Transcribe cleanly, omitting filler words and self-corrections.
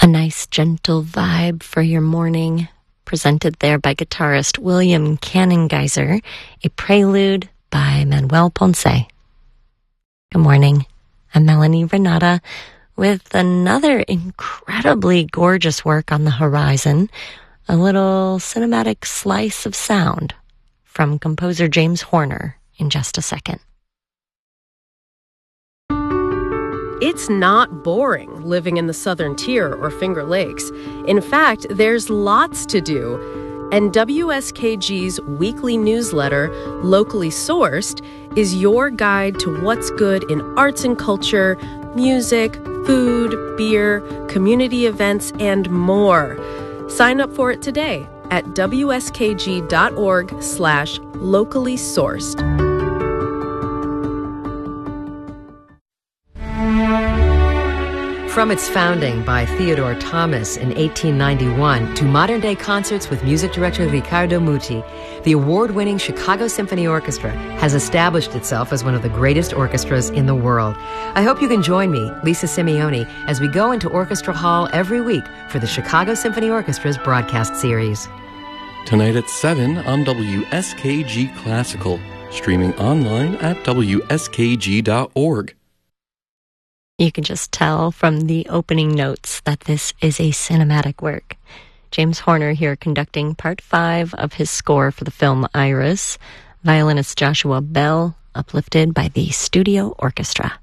A nice gentle vibe for your morning, presented there by guitarist William Cannon-Geyser, a prelude by Manuel Ponce. Good morning, I'm Melanie Renata with another incredibly gorgeous work on the horizon, a little cinematic slice of sound from composer James Horner in just a second. It's not boring living in the Southern Tier or Finger Lakes. In fact, there's lots to do. And WSKG's weekly newsletter, Locally Sourced, is your guide to what's good in arts and culture, music, food, beer, community events, and more. Sign up for it today at wskg.org/locally sourced. From its founding by Theodore Thomas in 1891 to modern-day concerts with music director Riccardo Muti, the award-winning Chicago Symphony Orchestra has established itself as one of the greatest orchestras in the world. I hope you can join me, Lisa Simeone, as we go into Orchestra Hall every week for the Chicago Symphony Orchestra's broadcast series. Tonight at 7 on WSKG Classical, streaming online at wskg.org. You can just tell from the opening notes that this is a cinematic work. James Horner here conducting Part 5 of his score for the film Iris, violinist Joshua Bell, uplifted by the studio orchestra.